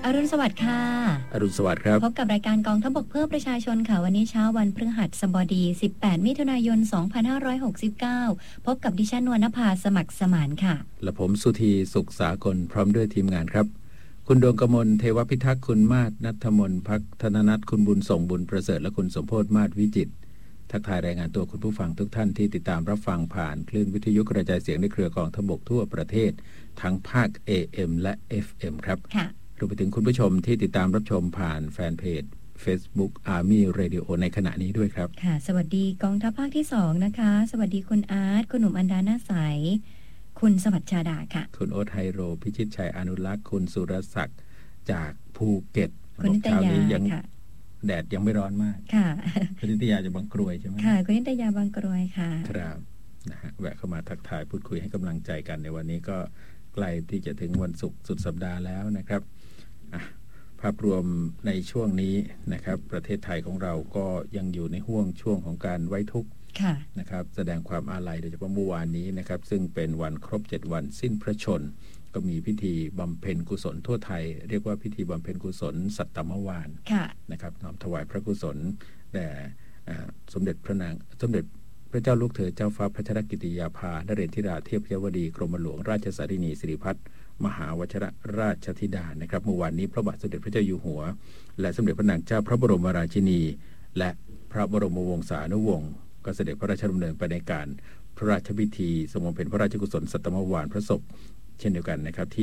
อรุณสวัสดิ์ค่ะอรุณสวัสดิ์ครับพบกับรายการกองทัพบกเพื่อประชาชนค่ะวันนี้เช้าวันพฤหัสบดี18มิถุนายน2569พบกับดิฉันนวลนภาสมัครสมานค่ะและผมสุธีสุขสากลพร้อมด้วยทีมงานครับคุณดวงกมลเทวพิทักษ์คุณมาศณัฐมนภักธนนัทคุณบุญส่งบุญประเสริฐและคุณสมโพธิ์มาศวิจิตรทักทายรายงานตัวคุณผู้ฟังทุกท่านที่ติดตามรับฟังผ่านคลื่นวิทยุกระจายเสียงในเครือกองทัพบกทั่วประเทศทั้งภาค AM และ FM ครับค่ะรวมไปถึงคุณผู้ชมที่ติดตามรับชมผ่านแฟนเพจ Facebook Army Radio ในขณะนี้ด้วยครับค่ะสวัสดีกองทัพภาคที่2นะคะสวัสดีคุณอาร์ตคุณหนุ่มอันดาหน้าใสคุณสวัสดิ์ชาดาค่ะคุณโอ๊ตไฮโรพิชิตชัยอนุรักษ์คุณสุรศักดิ์จากภูเก็ตคุณนิตยาค่ะแดดยังไม่ร้อนมากค่ะคุณนิตยาจะบางกรวยใช่ไหมค่ะคุณนิตยาบางกรวยค่ะครับนะฮะแวะเข้ามาทักทายพูดคุยให้กำลังใจกันในวันนี้ก็ใกล้ที่จะถึงวันศุกร์สุดสัปดาห์แล้วนะครับภาพรวมในช่วงนี้นะครับประเทศไทยของเราก็ยังอยู่ในช่วงของการไว้ทุกข์นะครับแสดงความอาลัยโดยเฉพาะเมื่อวานนี้นะครับซึ่งเป็นวันครบ7วันสิ้นพระชนม์ก็มีพิธีบำเพ็ญกุศลทั่วไทยเรียกว่าพิธีบำเพ็ญกุศลสัตตมวานนะครับน้อมถวายพระกุศลแด่สมเด็จพระเจ้าลูกเธอเจ้าฟ้าพัชรกิติยาภานเรศธิราเทพยวดีกรมหลวงราชสารินีสิริพัฒน์มหาวชิรราชธิดานะครับเมื่อวานนี้พระบาทสมเด็จพระเจ้าอยู่หัวและสมเด็จพระนางเจ้าพระบรมราชินีและพระบรมวงศานุวงศ์ก็เสด็จพระราชดำเนินไปในการพระราชพิธีทรงบำเพ็ญพระราชกุศลสัตตมวานพระศพเช่นเดียวกันนะครับ